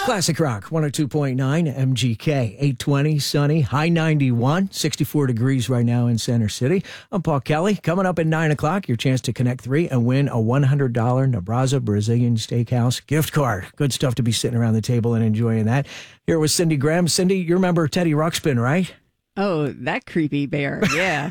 Classic Rock 102.9 MGK 820 sunny, high 91, 64 degrees right now in Center City. I'm Paul Kelly. Coming up at 9 o'clock, your chance to connect three and win a $100 Nebraza Brazilian Steakhouse gift card. Good stuff to be sitting around the table and enjoying that. Here with Cindy Graham. Cindy, you remember Teddy Ruxpin, right? Oh, that creepy bear. Yeah.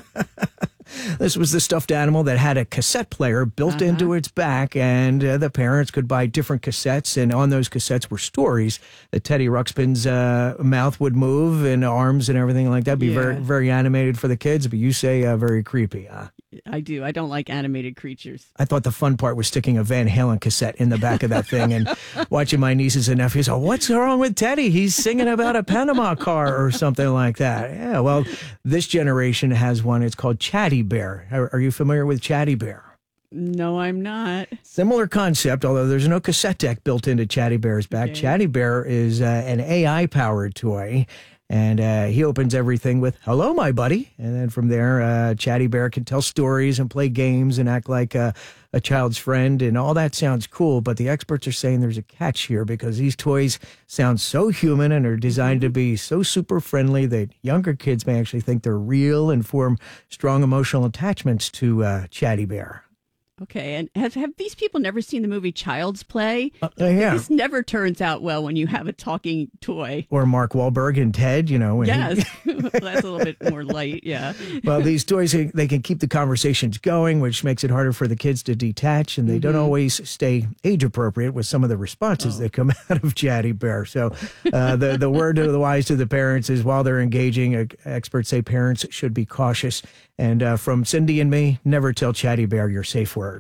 This was the stuffed animal that had a cassette player built into its back, and the parents could buy different cassettes, and on those cassettes were stories that Teddy Ruxpin's mouth would move and arms and everything like that. Be very, very animated for the kids, but you say very creepy. I do. I don't like animated creatures. I thought the fun part was sticking a Van Halen cassette in the back of that thing and watching my nieces and nephews. Oh, what's wrong with Teddy? He's singing about a Panama car or something like that. Yeah, well, this generation has one. It's called Chatty Bear. Are you familiar with Chatty Bear? No, I'm not. Similar concept, although there's no cassette deck built into Chatty Bear's back. Okay. Chatty Bear is an AI-powered toy. And he opens everything with, "Hello, my buddy." And then from there, Chatty Bear can tell stories and play games and act like a child's friend. And all that sounds cool. But the experts are saying there's a catch here because these toys sound so human and are designed to be so super friendly that younger kids may actually think they're real and form strong emotional attachments to Chatty Bear. Okay, and have these people never seen the movie Child's Play? Yeah. This never turns out well when you have a talking toy. Or Mark Wahlberg and Ted, you know. Yes, that's a little bit more light, yeah. Well, these toys, they can keep the conversations going, which makes it harder for the kids to detach, and they don't always stay age-appropriate with some of the responses that come out of Chatty Bear. So the word to the wise to the parents is while they're engaging, experts say parents should be cautious. And from Cindy and me, never tell Chatty Bear your safe word.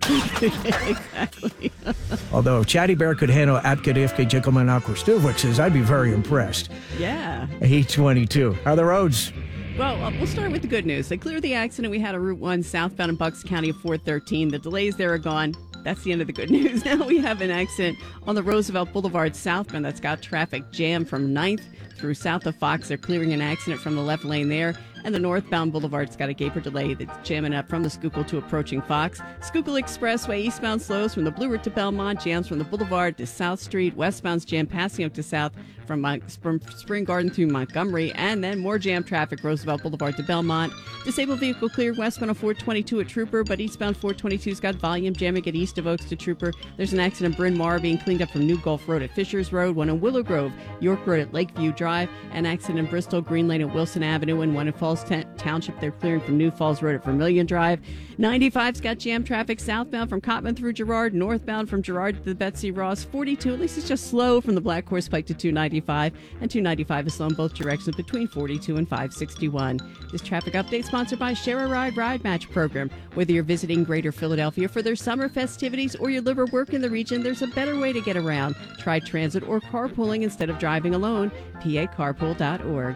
Exactly. Although if Chatty Bear could handle Apkadivke Jickelman Aquastuvixes, I'd be very impressed. Yeah. 822. How are the roads? Well, we'll start with the good news. They cleared the accident we had on Route 1 southbound in Bucks County of 413. The delays there are gone. That's the end of the good news. Now we have an accident on the Roosevelt Boulevard southbound that's got traffic jammed from 9th through south of Fox. They're clearing an accident from the left lane there. And the northbound Boulevard's got a gaper delay that's jamming up from the Schuylkill to approaching Fox. Schuylkill Expressway eastbound slows from the Blue Route to Belmont, jams from the Boulevard to South Street. Westbound's jam passing up to south from Spring Garden through Montgomery. And then more jam traffic, Roosevelt Boulevard to Belmont. Disabled vehicle cleared westbound of 422 at Trooper, but eastbound 422's got volume jamming at east of Oaks to Trooper. There's an accident in Bryn Mawr being cleaned up from New Gulf Road at Fishers Road, one in Willow Grove, York Road at Lakeview Drive, an accident in Bristol, Green Lane at Wilson Avenue, and one in Falls Township. They're clearing from New Falls Road at Vermilion Drive. 95's got jam traffic southbound from Cottman through Girard, northbound from Girard to the Betsy Ross. 42, at least it's just slow from the Black Horse Pike to 295, and 295 is slow in both directions between 42 and 561. This traffic update sponsored by Share a Ride Ride Match program. Whether you're visiting Greater Philadelphia for their summer festivities or you live or work in the region, there's a better way to get around. Try transit or carpooling instead of driving alone. PACarpool.org.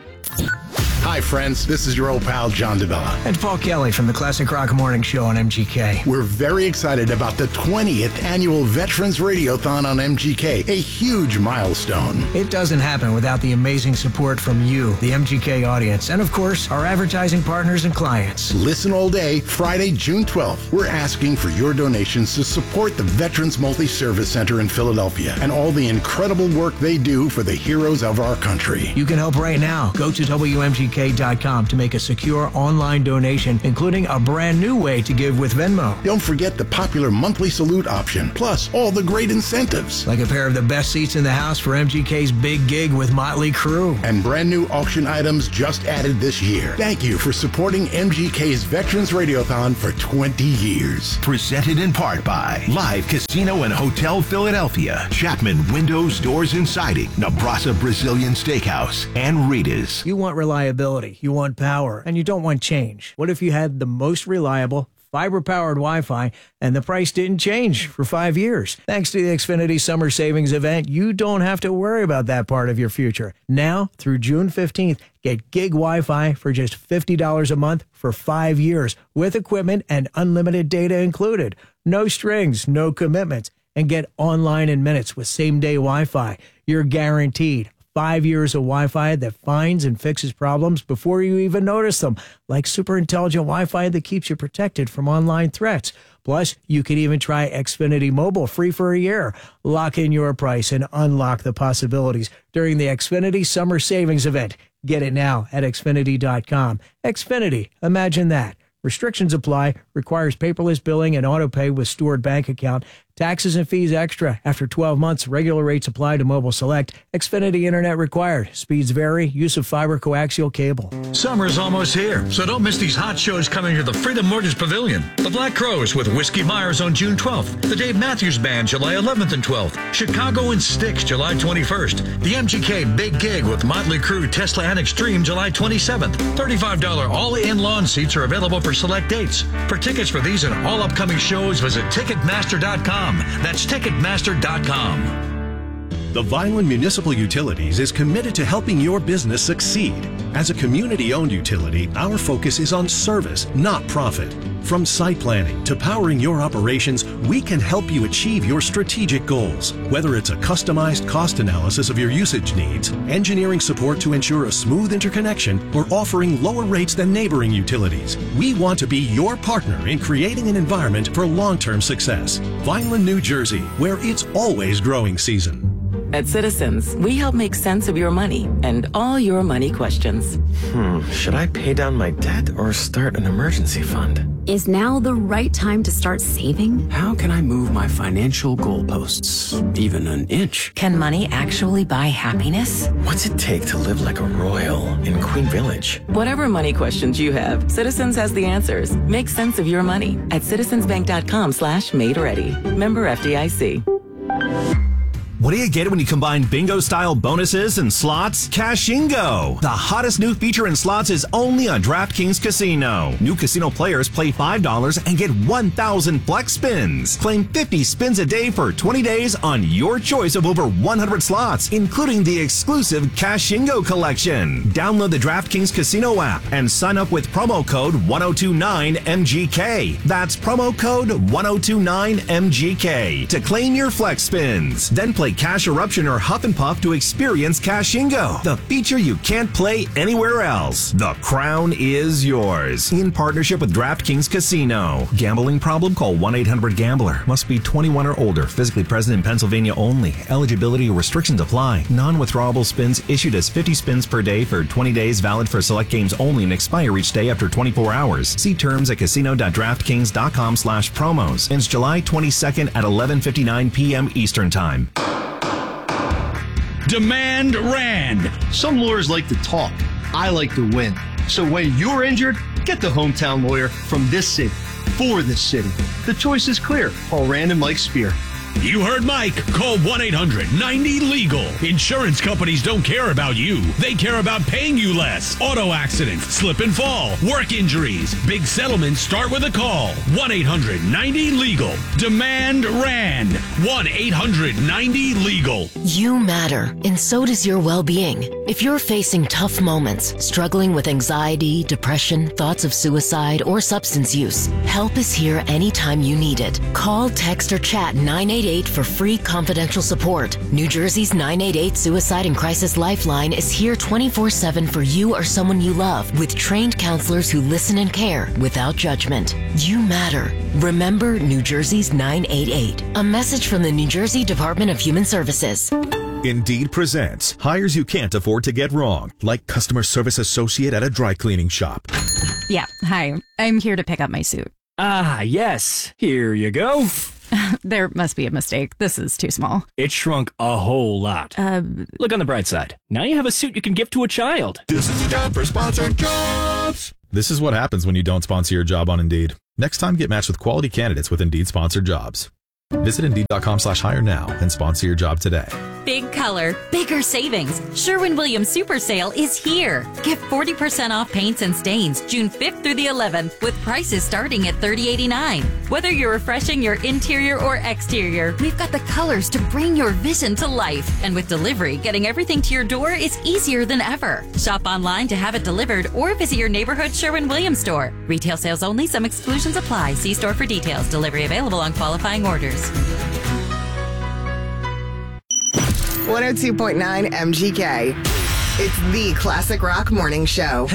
Hi, friends. This is your old pal, John DeBella. And Paul Kelly from the Classic Rock Morning Show on MGK. We're very excited about the 20th annual Veterans Radiothon on MGK, a huge milestone. It doesn't happen without the amazing support from you, the MGK audience, and of course, our advertising partners and clients. Listen all day, Friday, June 12th. We're asking for your donations to support the Veterans Multi-Service Center in Philadelphia and all the incredible work they do for the heroes of our country. You can help right now. Go to WMGK.com to make a secure online donation, including a brand new way to give with Venmo. Don't forget the popular monthly salute option, plus all the great incentives. Like a pair of the best seats in the house for MGK's big gig with Motley Crue. And brand new auction items just added this year. Thank you for supporting MGK's Veterans Radiothon for 20 years. Presented in part by Live Casino and Hotel Philadelphia, Chapman Windows, Doors and Siding, Nebraza Brazilian Steakhouse, and Rita's. You want reliability, you want power, and you don't want change. What if you had the most reliable fiber-powered Wi-Fi and the price didn't change for 5 years? Thanks to the Xfinity Summer Savings Event, you don't have to worry about that part of your future. Now, through June 15th, get gig Wi-Fi for just $50 a month for 5 years with equipment and unlimited data included. No strings, no commitments, and get online in minutes with same-day Wi-Fi. You're guaranteed 5 years of Wi-Fi that finds and fixes problems before you even notice them, like super intelligent Wi-Fi that keeps you protected from online threats. Plus, you can even try Xfinity Mobile free for a year. Lock in your price and unlock the possibilities during the Xfinity Summer Savings Event. Get it now at Xfinity.com. Xfinity, imagine that. Restrictions apply. Requires paperless billing and auto pay with stored bank account. Taxes and fees extra. After 12 months, regular rates apply to Mobile Select. Xfinity Internet required. Speeds vary. Use of fiber coaxial cable. Summer's almost here, so don't miss these hot shows coming to the Freedom Mortgage Pavilion. The Black Crowes with Whiskey Myers on June 12th. The Dave Matthews Band, July 11th and 12th. Chicago and Styx, July 21st. The MGK Big Gig with Motley Crue, Tesla and Extreme, July 27th. $35 all-in lawn seats are available for select dates. For tickets for these and all upcoming shows, visit Ticketmaster.com. That's Ticketmaster.com. The Vineland Municipal Utilities is committed to helping your business succeed. As a community-owned utility, our focus is on service, not profit. From site planning to powering your operations, we can help you achieve your strategic goals. Whether it's a customized cost analysis of your usage needs, engineering support to ensure a smooth interconnection, or offering lower rates than neighboring utilities, we want to be your partner in creating an environment for long-term success. Vineland, New Jersey, where it's always growing season. At Citizens, we help make sense of your money and all your money questions. Should I pay down my debt or start an emergency fund? Is now the right time to start saving? How can I move my financial goalposts even an inch? Can money actually buy happiness? What's it take to live like a royal in Queen Village? Whatever money questions you have, Citizens has the answers. Make sense of your money at citizensbank.com/made-ready. Member FDIC. What do you get when you combine bingo-style bonuses and slots? Cashingo! The hottest new feature in slots is only on DraftKings Casino. New casino players play $5 and get 1,000 flex spins. Claim 50 spins a day for 20 days on your choice of over 100 slots, including the exclusive Cashingo collection. Download the DraftKings Casino app and sign up with promo code 1029MGK. That's promo code 1029MGK to claim your flex spins. Then play Cash Eruption or Huff and Puff to experience Cashingo, the feature you can't play anywhere else. The crown is yours. In partnership with DraftKings Casino. Gambling problem? Call 1-800-GAMBLER. Must be 21 or older. Physically present in Pennsylvania only. Eligibility restrictions apply. Non-withdrawable spins issued as 50 spins per day for 20 days, valid for select games only, and expire each day after 24 hours. See terms at casino.draftkings.com/promos. Ends July 22nd at 11:59 p.m. Eastern Time. Demand Rand. Some lawyers like to talk. I like to win. So when you're injured, get the hometown lawyer from this city, for this city. The choice is clear. Call Rand and Mike Spear. You heard Mike. Call 1-800-90-LEGAL. Insurance companies don't care about you. They care about paying you less. Auto accidents, slip and fall, work injuries. Big settlements start with a call. 1-800-90-LEGAL. Demand Rand. 1-800-90-LEGAL. You matter, and so does your well-being. If you're facing tough moments, struggling with anxiety, depression, thoughts of suicide, or substance use, help is here anytime you need it. Call, text, or chat 988 for free confidential support. New Jersey's 988 Suicide and Crisis Lifeline is here 24/7 for you or someone you love, with trained counselors who listen and care without judgment. You matter. Remember New Jersey's 988. A message from the New Jersey Department of Human Services. Indeed presents hires you can't afford to get wrong, like customer service associate at a dry cleaning shop. Yeah, hi. I'm here to pick up my suit. Ah, yes. Here you go. There must be a mistake. This is too small. It shrunk a whole lot. Look on the bright side. Now you have a suit you can give to a child. This is the time for sponsored jobs. This is what happens when you don't sponsor your job on Indeed. Next time, get matched with quality candidates with Indeed sponsored jobs. Visit Indeed.com/hire now and sponsor your job today. Big color, bigger savings. Sherwin-Williams Super Sale is here. Get 40% off paints and stains June 5th through the 11th with prices starting at $30.89. Whether you're refreshing your interior or exterior, we've got the colors to bring your vision to life. And with delivery, getting everything to your door is easier than ever. Shop online to have it delivered or visit your neighborhood Sherwin-Williams store. Retail sales only. Some exclusions apply. See store for details. Delivery available on qualifying orders. 102.9 MGK. It's the Classic Rock Morning Show.